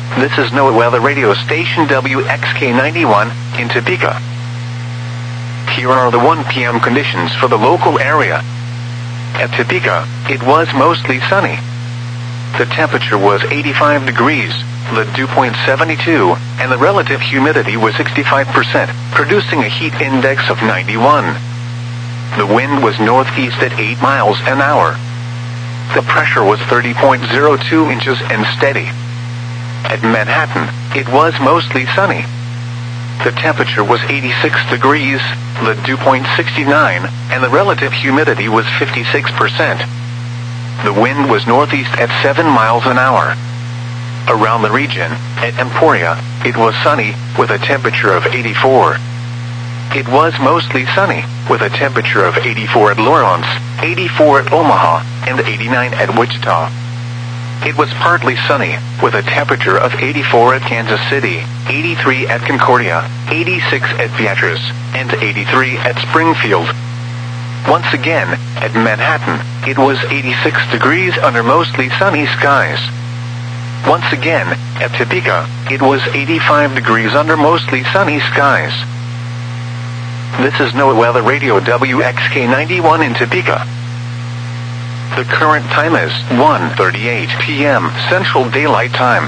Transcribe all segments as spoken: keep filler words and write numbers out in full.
This is NOAA Weather Radio Station W X K ninety-one in Topeka. Here are the one p m conditions for the local area. At Topeka, it was mostly sunny. The temperature was eighty-five degrees, the dew point seventy-two, and the relative humidity was sixty-five percent, producing a heat index of ninety-one. The wind was northeast at eight miles an hour. The pressure was thirty point zero two inches and steady. At Manhattan, it was mostly sunny. The temperature was eighty-six degrees, the dew point sixty-nine, and the relative humidity was fifty-six percent. The wind was northeast at seven miles an hour. Around the region, at Emporia, it was sunny, with a temperature of eighty-four. It was mostly sunny, with a temperature of eighty-four at Lawrence, eighty-four at Omaha, and eighty-nine at Wichita. It was partly sunny, with a temperature of eighty-four at Kansas City, eighty-three at Concordia, eighty-six at Beatrice, and eighty-three at Springfield. Once again, at Manhattan, it was eighty-six degrees under mostly sunny skies. Once again, at Topeka, it was eighty-five degrees under mostly sunny skies. This is NOAA Weather Radio W X K ninety-one in Topeka. The current time is one thirty-eight p m Central Daylight Time.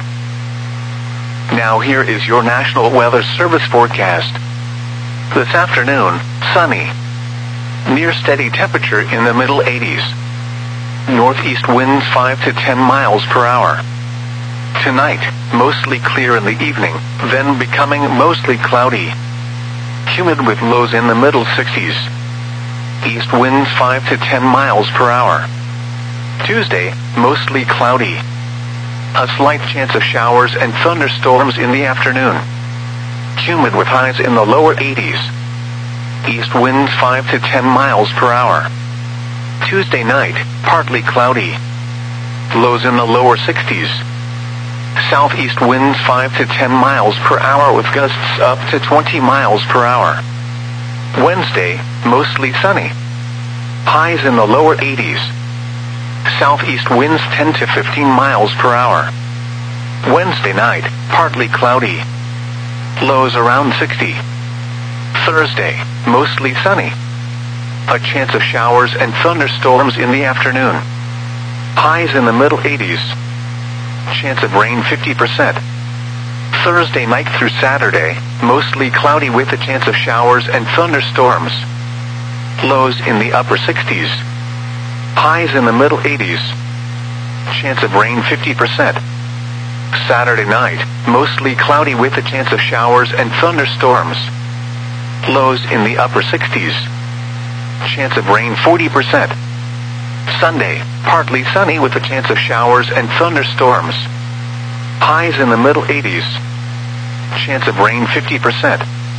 Now here is your National Weather Service forecast. This afternoon, sunny. Near steady temperature in the middle eighties. Northeast winds five to ten miles per hour. Tonight, mostly clear in the evening, then becoming mostly cloudy. Humid with lows in the middle sixties. East winds five to ten miles per hour. Tuesday, mostly cloudy. A slight chance of showers and thunderstorms in the afternoon. Humid with highs in the lower eighties. East winds five to ten miles per hour. Tuesday night, partly cloudy. Lows in the lower sixties. Southeast winds five to ten miles per hour with gusts up to twenty miles per hour. Wednesday, mostly sunny. Highs in the lower eighties. Southeast winds ten to fifteen miles per hour. Wednesday night, partly cloudy. Lows around sixty. Thursday, mostly sunny. A chance of showers and thunderstorms in the afternoon. Highs in the middle eighties. Chance of rain fifty percent. Thursday night through Saturday, mostly cloudy with a chance of showers and thunderstorms. Lows in the upper sixties. Highs in the middle eighties. Chance of rain fifty percent. Saturday night, mostly cloudy with a chance of showers and thunderstorms. Lows in the upper sixties. Chance of rain forty percent. Sunday, partly sunny with a chance of showers and thunderstorms. Highs in the middle eighties. Chance of rain fifty percent.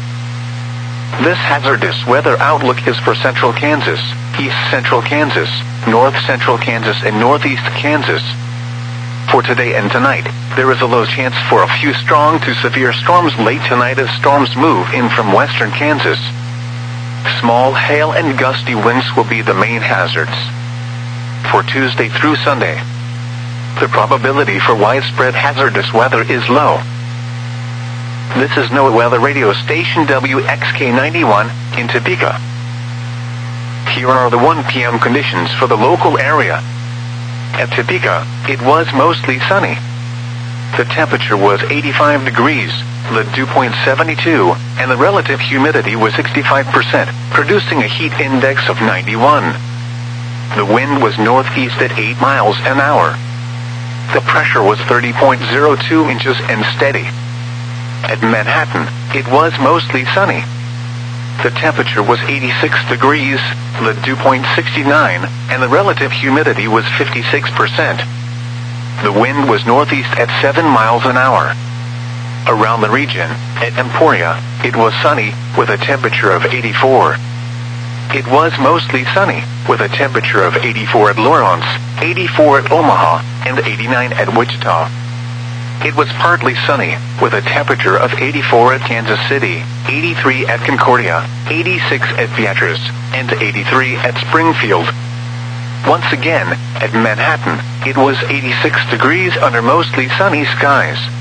This hazardous weather outlook is for central Kansas, east central Kansas, north central Kansas, and northeast Kansas. For today and tonight, there is a low chance for a few strong to severe storms late tonight as storms move in from western Kansas. Small hail and gusty winds will be the main hazards. For Tuesday through Sunday, the probability for widespread hazardous weather is low. This is NOAA Weather Radio Station W X K ninety-one in Topeka. Here are the one p m conditions for the local area. At Topeka, it was mostly sunny. The temperature was eighty-five degrees, the dew point seventy-two, and the relative humidity was sixty-five percent, producing a heat index of ninety-one. The wind was northeast at eight miles an hour. The pressure was thirty point zero two inches and steady. At Manhattan, it was mostly sunny. The temperature was eighty-six degrees, the dew point sixty-nine, and the relative humidity was fifty-six percent. The wind was northeast at seven miles an hour. Around the region, at Emporia, it was sunny, with a temperature of eighty-four. It was mostly sunny, with a temperature of eighty-four at Lawrence, eighty-four at Omaha, and eighty-nine at Wichita. It was partly sunny, with a temperature of eighty-four at Kansas City, eighty-three at Concordia, eighty-six at Beatrice, and eighty-three at Springfield. Once again, at Manhattan, it was eighty-six degrees under mostly sunny skies.